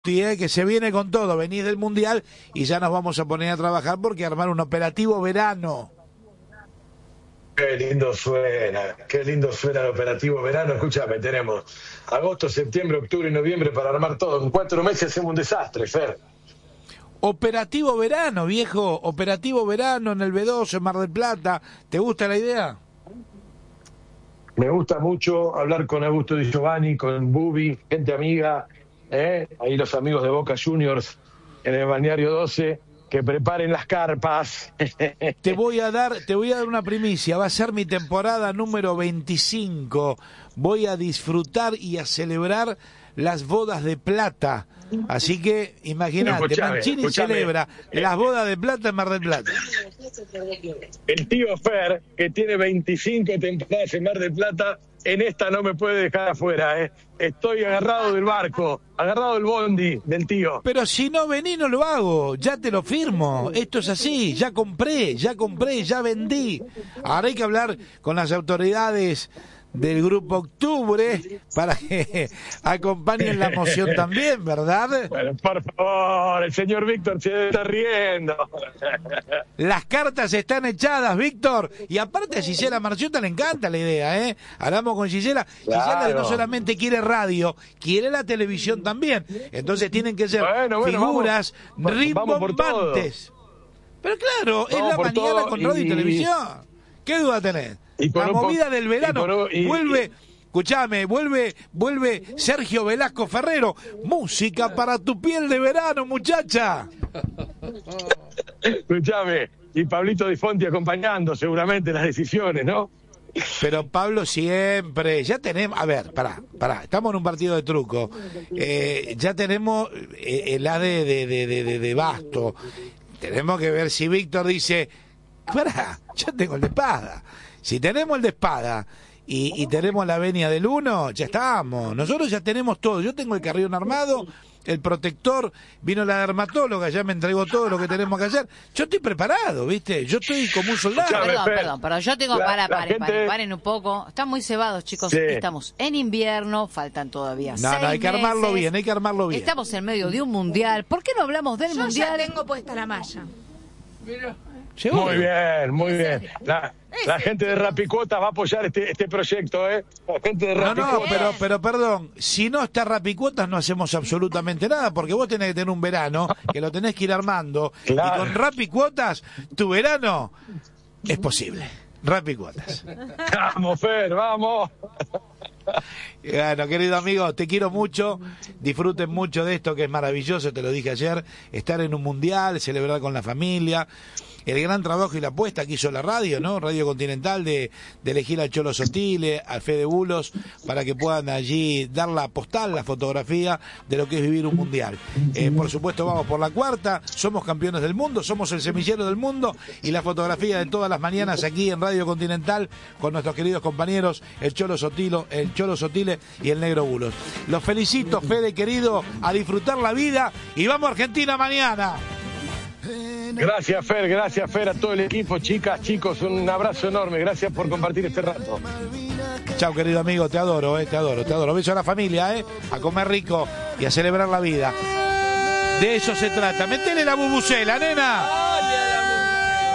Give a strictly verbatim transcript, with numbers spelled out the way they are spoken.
Eh, que se viene con todo, venís del Mundial y ya nos vamos a poner a trabajar porque armar un operativo verano. Qué lindo suena, qué lindo suena el operativo verano. Escúchame, tenemos agosto, septiembre, octubre y noviembre para armar todo. En cuatro meses hacemos un desastre, Fer. Operativo verano, viejo, operativo verano en el B dos, en Mar del Plata. ¿Te gusta la idea? Me gusta mucho hablar con Augusto Di Giovanni, con Bubi, gente amiga. ¿Eh? Ahí los amigos de Boca Juniors en el balneario doce, que preparen las carpas. Te voy a dar, te voy a dar una primicia, va a ser mi temporada número veinticinco. Voy a disfrutar y a celebrar las bodas de plata. Así que imagínate, escuchame, Mancini escuchame. celebra las bodas de plata en Mar del Plata. El tío Fer, que tiene veinticinco temporadas en Mar del Plata, en esta no me puede dejar afuera, ¿eh? Estoy agarrado del barco, agarrado del bondi del tío. Pero si no vení, no lo hago, ya te lo firmo. Esto es así, ya compré, ya compré, ya vendí. Ahora hay que hablar con las autoridades del Grupo Octubre para que acompañen la moción también, ¿verdad? Bueno, por favor, el señor Víctor se está riendo. Las cartas están echadas, Víctor, y aparte a Gisela Marciota le encanta la idea, ¿eh? Hablamos con Gisela, Gisela claro. No solamente quiere radio, quiere la televisión también, entonces tienen que ser bueno, bueno, figuras vamos, rimbombantes. Pero claro, vamos es la mañana todo, con radio y... y televisión. ¿Qué duda tenés? La movida del verano y y, vuelve, y... escuchame, vuelve, vuelve Sergio Velasco Ferrero, música para tu piel de verano, muchacha. Escuchame, y Pablito Di Fonti acompañando seguramente las decisiones, ¿no? Pero Pablo siempre, ya tenemos, a ver, pará, pará, estamos en un partido de truco, eh, ya tenemos el A D de, de, de, de, de Basto, tenemos que ver si Víctor dice, pará, ya tengo el de espada. Si tenemos el de espada y, y tenemos la venia del uno, ya estamos. Nosotros ya tenemos todo. Yo tengo el carrión armado, el protector, vino la dermatóloga, ya me entregó todo lo que tenemos que hacer. Yo estoy preparado, ¿viste? Yo estoy como un soldado. Perdón, perdón, pero yo tengo... La, para, la paren, gente... paren, paren un poco. Están muy cebados, chicos. Sí. Estamos en invierno, faltan todavía No, no, hay que armarlo meses. bien, hay que armarlo bien. Estamos en medio de un mundial. ¿Por qué no hablamos del yo mundial? Ya tengo puesta la malla. Mira. Muy bien, muy bien. La, la gente de Rapicuotas va a apoyar este este proyecto, ¿eh? La gente de Rapicuotas. No, no, pero, pero perdón, si no está Rapicuotas no hacemos absolutamente nada, porque vos tenés que tener un verano, que lo tenés que ir armando, claro. Y con Rapicuotas, tu verano es posible. Rapicuotas. Vamos, Fer, vamos. Bueno, querido amigo, te quiero mucho, disfruten mucho de esto que es maravilloso, te lo dije ayer, estar en un mundial, celebrar con la familia, el gran trabajo y la apuesta que hizo la radio, ¿no? Radio Continental de, de elegir al Cholo Sotile, al Fede Bulos, para que puedan allí dar la postal, la fotografía de lo que es vivir un mundial. Eh, por supuesto vamos por la cuarta, somos campeones del mundo, somos el semillero del mundo y la fotografía de todas las mañanas aquí en Radio Continental con nuestros queridos compañeros, el Cholo Sotilo, el Cholo Sotile y el Negro Bulos. Los felicito, Fede querido, a disfrutar la vida y vamos a Argentina mañana. Gracias, Fer, gracias, Fer, a todo el equipo, chicas, chicos, un abrazo enorme, gracias por compartir este rato. Chao, querido amigo, te adoro, eh, te adoro, te adoro. Beso a la familia, eh, a comer rico y a celebrar la vida. De eso se trata. Metele la bubucela, nena.